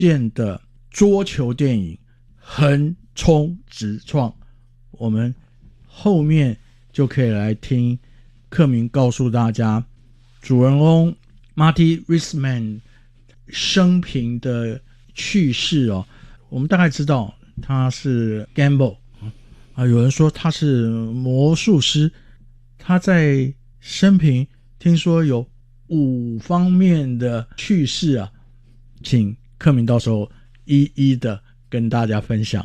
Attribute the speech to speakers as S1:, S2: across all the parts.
S1: 见的桌球电影横冲直撞，我们后面就可以来听克明告诉大家主人公 Marty Risman 生平的趣事哦。我们大概知道他是 Gamble 有人说他是魔术师，他在生平听说有5方面的趣事啊，请克明到时候一一的跟大家分享。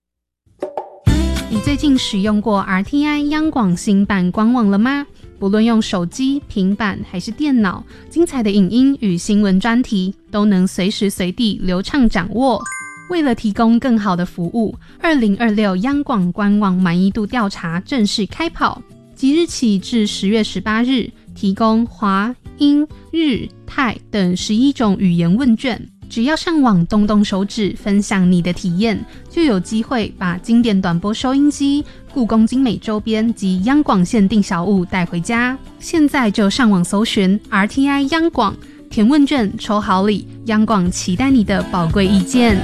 S2: 你最近使用过 RTI 央广新版官网了吗？不论用手机、平板还是电脑，精彩的影音与新闻专题都能随时随地流畅掌握。为了提供更好的服务，2026央广官网满意度调查正式开跑，即日起至10月18日，提供华、英、日、泰等11种语言问卷。只要上网动动手指分享你的体验，就有机会把经典短波收音机、故宫精美周边及央广限定小物带回家。现在就上网搜寻 RTI 央广，填问卷抽好礼，央广期待你的宝贵意见。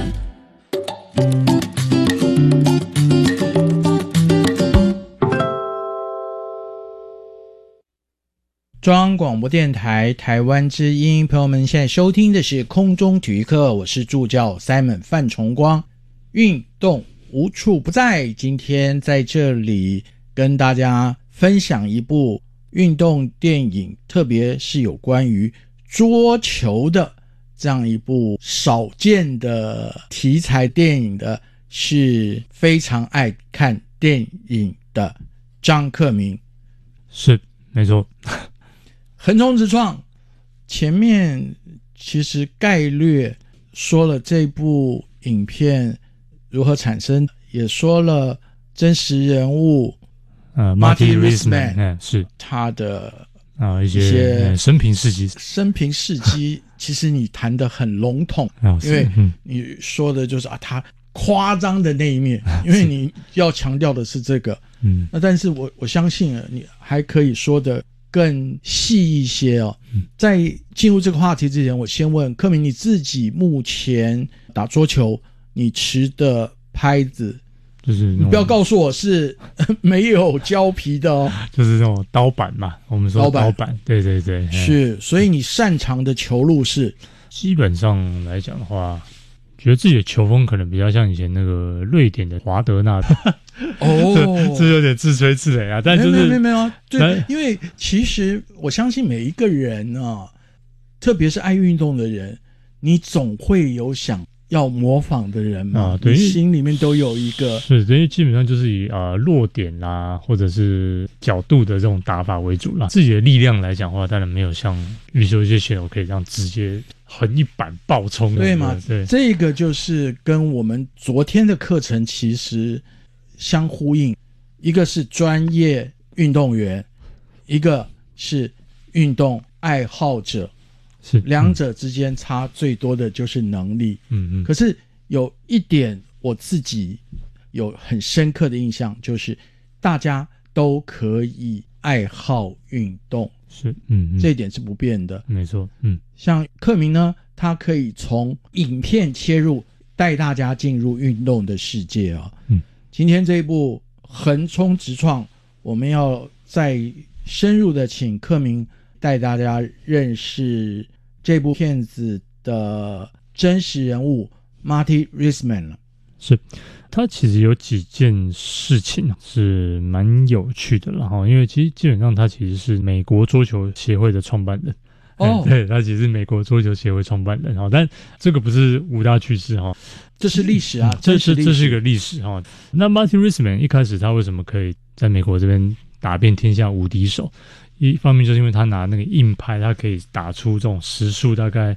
S1: 中央广播电台台湾之音，朋友们现在收听的是空中体育课，我是助教 Simon 范崇光。运动无处不在，今天在这里跟大家分享一部运动电影，特别是有关于桌球的这样一部少见的题材电影的，是非常爱看电影的张克明。
S3: 是，没错。
S1: 横冲直撞，前面其实概略说了这部影片如何产生，也说了真实人物
S3: Marty Risman 是
S1: 他的
S3: 一些生平事迹，其实你谈得很笼统因为你说的就是他夸张的那一面，因为你要强调的是这个那但是我相信你还可以说的更细一些哦。在进入这个话题之前，我先问克明，你自己目前打桌球你持的拍子， 就是
S1: 你不要告诉我是没有胶皮的哦，
S3: 就是那种刀板嘛，我们说刀板，对对对，
S1: 是。所以你擅长的球路是？
S3: 基本上来讲的话，觉得自己的球风可能比较像以前那个瑞典的华德纳这有点自吹自擂啊，但就是
S1: 没有对，因为其实我相信每一个人啊，特别是爱运动的人，你总会有想要模仿的人嘛，对，你心里面都有一个。是，
S3: 因为基本上就是以落点啦，或者是角度的这种打法为主啦。自己的力量来讲的话，当然没有像羽球一些选手可以这样直接横一板爆冲，
S1: 对嘛？对，这个就是跟我们昨天的课程其实相呼应，一个是专业运动员，一个是运动爱好者，
S3: 是
S1: 两者之间差最多的就是能力。可是有一点我自己有很深刻的印象，就是大家都可以爱好运动，
S3: 是
S1: 这一点是不变的，
S3: 没错。
S1: 像克明呢，他可以从影片切入，带大家进入运动的世界啊。今天这一部横冲直撞，我们要再深入的请克明带大家认识这部片子的真实人物 Marty Risman 了。
S3: 是，他其实有几件事情是蛮有趣的啦，因为其实基本上他其实是美国桌球协会的创办人。对，他其实是美国桌球协会创办人，但这个不是5大趣事，
S1: 这是历史啊，
S3: 这是一个历史。那 Marty Risman 一开始他为什么可以在美国这边打遍天下无敌手？一方面就是因为他拿那个硬拍，他可以打出这种时速大概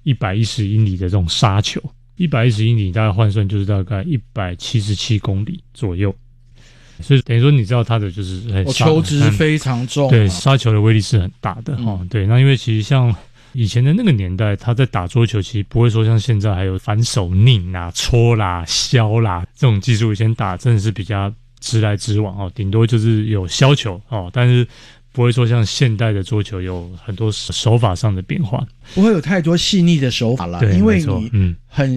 S3: 110英里的这种杀球，110英里大概换算就是大概177公里左右。所以等于说你知道他的就是
S1: 球质非常重，
S3: 对，杀球的威力是很大的对，那因为其实像以前的那个年代，他在打桌球其实不会说像现在还有反手拧啦、戳啦、削啦这种技术，以前打真的是比较直来直往顶多就是有削球但是
S4: 不会说像现代的桌球有很多手法上的变化，
S3: 不会有太多细腻的手法啦，因为你很